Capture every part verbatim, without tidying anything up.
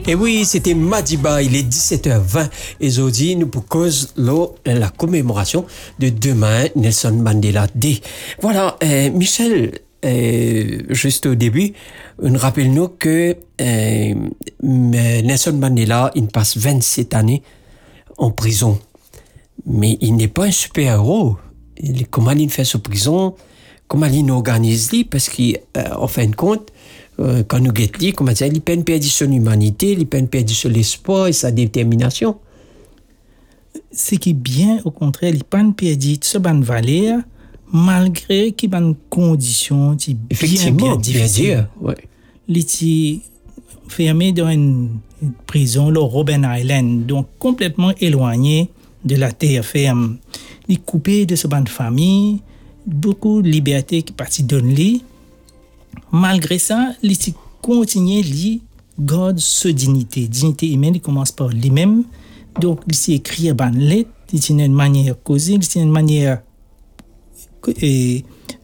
Et oui, c'était Madiba, il est dix-sept heures vingt et aujourd'hui nous proposons la commémoration de demain Nelson Mandela Day. Voilà, euh, Michel, euh, juste au début, nous rappelons que euh, Nelson Mandela, il passe vingt-sept années en prison. Mais il n'est pas un super-héros. Il, comment il fait sa prison, comment il organise lui, parce qu'en fin de compte, euh, quand nous guettons lui, comment dire, il peine perdu son humanité, il peine perdu son espoir et sa détermination. Ce qui est bien, au contraire, il peine perdu ce ban valeur, malgré qu'il y a une condition bien, bien difficile. Ouais. Il est fermé dans une prison, le Robben Island, donc complètement éloigné de la terre ferme. Il est coupé de sa bande famille, beaucoup de liberté qui partit de lui. Malgré ça, il continue à garder sa dignité. Dignité humaine, il commence par lui-même. Donc, il s'est écrit à une lettre, il a une manière de causer, il a une manière de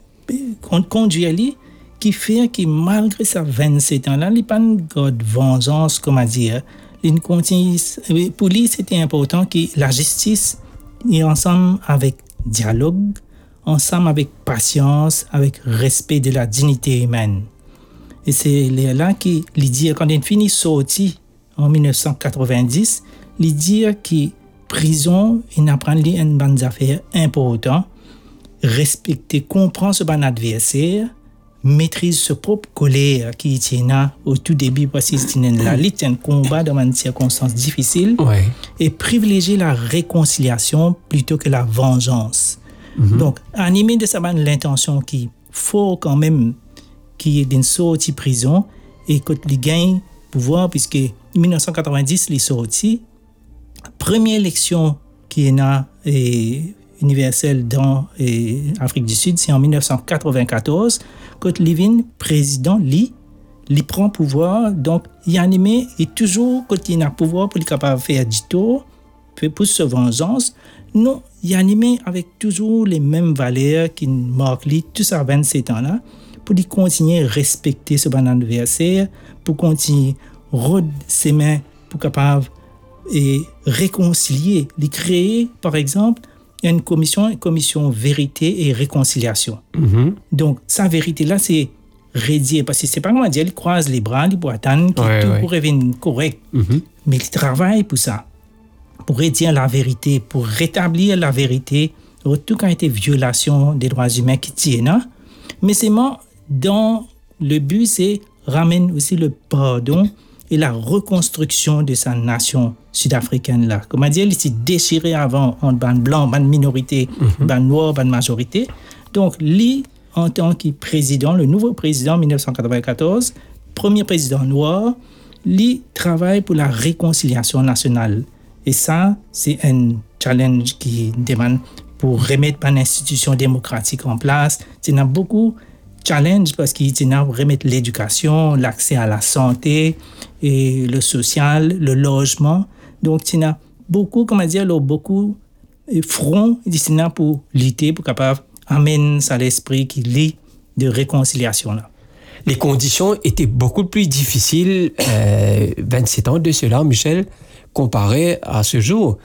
conduire lui, qui fait que malgré sa vingt-sept ans-là, il n'a pas de vengeance, comment dire. Il continue, pour lui, c'était important que la justice est ensemble avec dialogue, ensemble avec patience, avec respect de la dignité humaine. Et c'est là qu'il dit, quand il finit sorti en dix-neuf cent quatre-vingt-dix, il dit que prison, il apprend une bonne affaire importante, respecter, comprendre ce bon adversaire, maîtrise sa propre colère qui tient au tout début parce qu'il tient la lutte, un combat dans une circonstance difficile, ouais. Et privilégier la réconciliation plutôt que la vengeance. Mm-hmm. Donc, animé de sa bonne l'intention qui faut quand même qu'il y ait une sortie de prison et qu'il gagne pouvoir, puisque en dix-neuf cent quatre-vingt-dix, il est sorti. Première élection qui est là, et universelle dans l'Afrique du Sud, c'est en dix-neuf cent quatre-vingt-quatorze, quand Livin, président, lui, il prend pouvoir. Donc, il est animé et toujours, quand il a pouvoir pour être capable de faire du tour, pour sa vengeance, non, il est animé avec toujours les mêmes valeurs qui marquent lui, tous ces vingt-sept ans-là, pour lui continuer à respecter ce bon adversaire, pour continuer à rôder ses mains, pour capable et réconcilier, lui créer, par exemple, une commission, une commission vérité et réconciliation. Mm-hmm. Donc, sa vérité-là, c'est rédier, parce que c'est pas comment dire, il croise les bras, il peut attendre, ouais, tout ouais. pour revenir correct. Mm-hmm. Mais il travaille pour ça, pour rédiger la vérité, pour rétablir la vérité, tout quand il y a des violations des droits humains qui tiennent. Mais c'est moi, dans le but, c'est ramener aussi le pardon et la reconstruction de sa nation sud-africaine là. Comme on dit, il s'est déchiré avant en ban blanc, ban minorité, mm-hmm. ban noir, ban majorité. Donc, lui, en tant que président, le nouveau président en dix-neuf cent quatre-vingt-quatorze, premier président noir, lui travaille pour la réconciliation nationale. Et ça, c'est un challenge qui demande pour remettre une institution démocratique en place. Il y a beaucoup challenge parce qu'il y a remettre l'éducation, l'accès à la santé, et le social, le logement. Donc, il y a beaucoup, comment dire, beaucoup de fronts pour lutter, pour capable amener ça à l'esprit qui lie de réconciliation là. Les conditions étaient beaucoup plus difficiles euh, vingt-sept ans de cela, Michel, comparé à ce jour.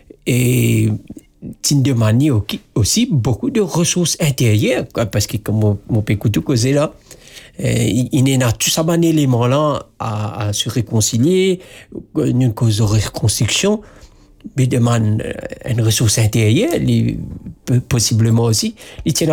Et il demande aussi beaucoup de ressources intérieures, parce que comme on peut écouter causer là, il y a tout ça un élément là à, à se réconcilier, une cause de reconstruction, mais demande une ressource intérieure, possiblement aussi. Il